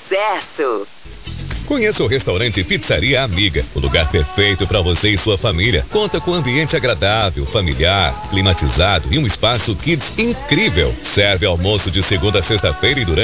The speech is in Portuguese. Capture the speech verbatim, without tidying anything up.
sucesso! Conheça o restaurante Pizzaria Amiga, o lugar perfeito para você e sua família. Conta com um ambiente agradável, familiar, climatizado e um espaço kids incrível. Serve almoço de segunda a sexta-feira e durante